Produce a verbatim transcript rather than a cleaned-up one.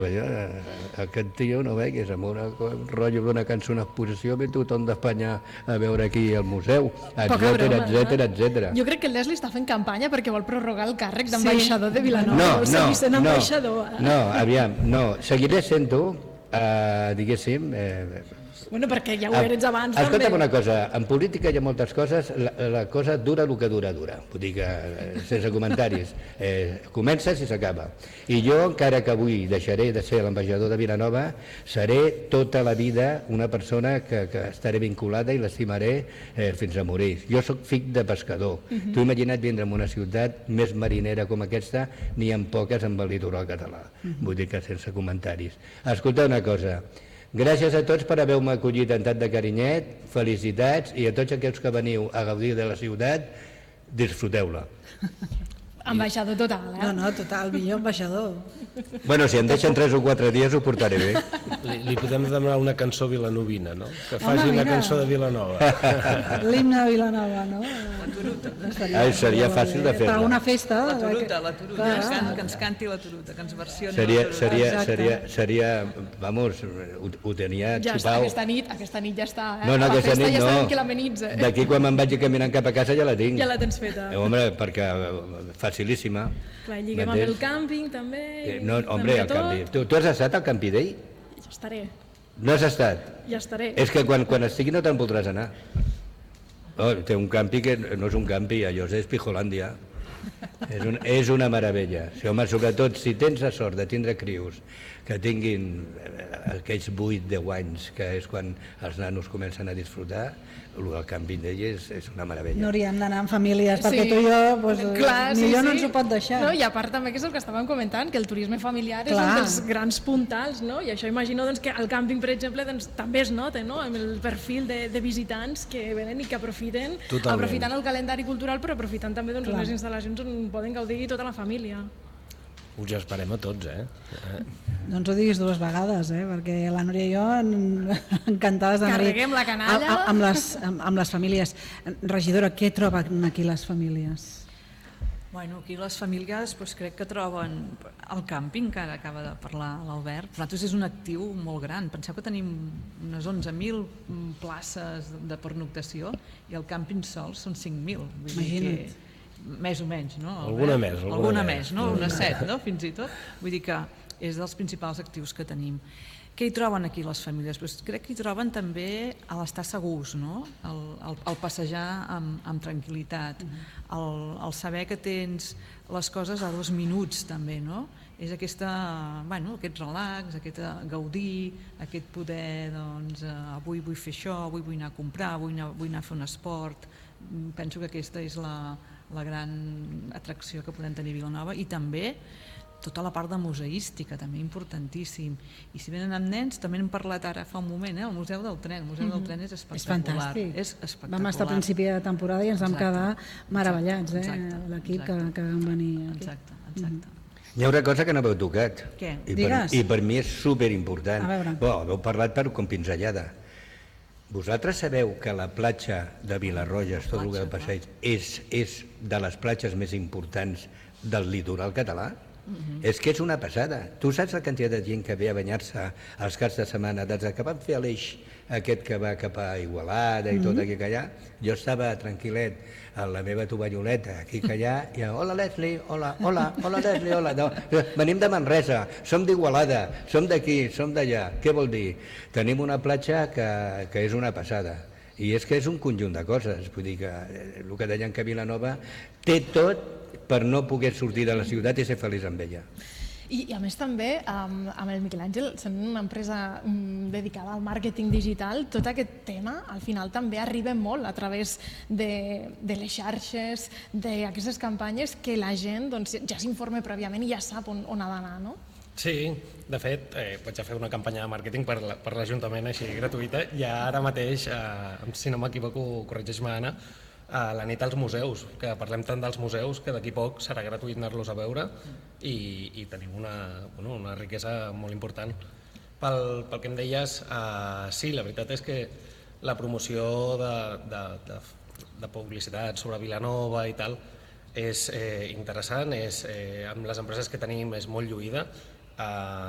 Aquest tio no ve, que és amb un rotllo d'una cançó, una exposició, ve tothom d'Espanya a veure aquí al museu, etcètera, etcètera, etcètera. Jo crec que el Leslie està fent campanya perquè vol prorrogar el càrrec d'ambaixador de Vilanova. No, vol seguir sent ambaixador. No, aviam, no, seguiré sent-ho, diguéssim... Bueno, perquè ja ho eres abans. Escolta'm una cosa, en política hi ha moltes coses, la, la cosa dura el que dura, dura. Vull dir que, sense comentaris, eh, comences i s'acaba. I jo, encara que avui deixaré de ser l'ambaixador de Vilanova, seré tota la vida una persona que, que estaré vinculada i l'estimaré eh, fins a morir. Jo sóc fill de pescador. Uh-huh. Tu imagina't vindre en una ciutat més marinera com aquesta, n'hi ha poques amb el litoral català. Uh-huh. Vull dir que sense comentaris. Escolta una cosa, gràcies a tots per haver-me acollit en tant de carinyet, felicitats, i a tots aquells que veniu a gaudir de la ciutat, disfruteu-la. Ambaixador total, eh? No, no, total, millor ambaixador. Bueno, si em deixen tres o quatre dies ho portaré bé. Li, li podem demanar una cançó vilanovina, no? Que faci Home, una cançó de Vilanova. L'himne de Vilanova, no? La turuta. Ai, seria fàcil de fer-la. Per una festa. La turuta, la turuta. Que, can, que ens canti la turuta, que ens versioni seria, la turuta. Seria, seria, seria, vamos, ho, ho tenia ja xupau. Està, aquesta nit, aquesta nit ja està, eh? No, no, la aquesta festa nit ja no. sabem que l'amenitza. D'aquí quan me'n vagi caminant cap a casa ja la tinc. Ja la tens feta. Eh, home, perquè facilíssima. Clar, i lliguem amb el càmping també. Eh, no, hombre, el càmping. Tu, tu has estat al Campi d'ell? Ja estaré. No has estat? Ja estaré. És que quan, quan estigui no te'n podràs anar. Oh, té un campi que no és un campi, allò és Pijolàndia. És, un, és una meravella. Sí, home, sobretot si tens la sort de tindre crios que tinguin aquells vuit deu anys, que és quan els nanos comencen a disfrutar, el del càmping d'ells és una meravella. No hauríem d'anar amb famílies, perquè sí. tu i jo, pues, Clar, millor sí, no sí. ens ho pot deixar. No, i a part també que és el que estàvem comentant, que el turisme familiar Clar. és un dels grans puntals, no? I això imagino doncs, que al càmping, per exemple, doncs, també es nota, no? Amb el perfil de, de visitants que venen i que aprofiten, Totalment. aprofitant el calendari cultural, però aprofitant també doncs, unes instal·lacions on poden gaudir tota la família. Us esperem a tots, eh? No ens ho diguis dues vegades, eh? Perquè la Núria i jo encantades d'anar-hi. Carreguem la canalla. A, a, amb, les, amb, amb les famílies. Regidora, què troben aquí les famílies? Bueno, aquí les famílies doncs, crec que troben el càmping, que ara acaba de parlar l'Albert. Per nosaltres és un actiu molt gran. Penseu que tenim unes onze mil places de pernoctació i el càmping sol són cinc mil. Imagina't. Més o menys, no? Alguna més. Alguna, alguna més, no? Una set, no? Fins i tot. Vull dir que és dels principals actius que tenim. Què hi troben aquí les famílies? Pues crec que hi troben també l'estar segurs, no? El, el, el passejar amb, amb tranquil·litat, el, el saber que tens les coses a dos minuts també, no? És aquesta, bueno, aquest relax, aquest gaudir, aquest poder, doncs, avui vull fer això, avui vull anar a comprar, vull anar, vull anar a fer un esport. Penso que aquesta és la, la gran atracció que podem tenir a Vilanova, i també tota la part de museística, també importantíssim. I si venen amb nens, també hem parlat ara fa un moment, eh? El Museu del Tren. El Museu mm-hmm. del Tren és espectacular. És fantàstic. És espectacular. Vam estar a principi de temporada i ens vam Exacte. quedar meravellats, eh? L'equip que, que vam venir aquí. Exacte, exacte. Mm-hmm. Hi ha una cosa que no heu tocat. Què? I per, Digues. I per mi és superimportant. A veure. Bo, heu parlat per com pinzellada. Vosaltres sabeu que la platja de Vilarroges, tot el que passeig, és, és de les platges més importants del litoral català? Uh-huh. És que és una passada. Tu saps la quantitat de gent que ve a banyar-se als caps de setmana, des que van fer l'eix aquest que va cap a Igualada i uh-huh. tot aquí que allà, jo estava tranquil·let a la meva tovalloleta, aquí que allà, i hola Leslie, hola, hola, hola Leslie, hola. No, venim de Manresa, som d'Igualada, som d'aquí, som d'allà. Què vol dir? Tenim una platja que, que és una passada. I és que és un conjunt de coses. Vull dir que el que deien que Vilanova té tot per no poder sortir de la ciutat i ser feliç amb ella. I, i a més també, um, amb el Miquel Àngel, sent una empresa um, dedicada al màrqueting digital, tot aquest tema al final també arriba molt a través de, de les xarxes, d'aquestes campanyes, que la gent doncs, ja s'informa prèviament i ja sap on, on ha d'anar, no? Sí, de fet, eh, vaig a fer una campanya de màrqueting per l'Ajuntament així gratuïta, i ara mateix, eh, si no m'equivoco, corregeix-me Anna, a la nit als museus, que parlem tant dels museus que d'aquí poc serà gratuït anar-los a veure, i, i tenim una, bueno, una riquesa molt important. Pel, pel que em deies, eh, sí, la veritat és que la promoció de, de, de, de publicitat sobre Vilanova i tal és eh, interessant, és, eh, amb les empreses que tenim és molt lluïda. Eh,